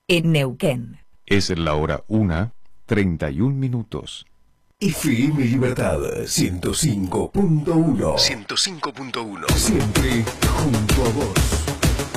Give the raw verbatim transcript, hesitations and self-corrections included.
en Neuquén. Es la hora una, treinta y un minutos. F M Libertad ciento cinco punto uno. ciento cinco punto uno. Siempre junto a vos.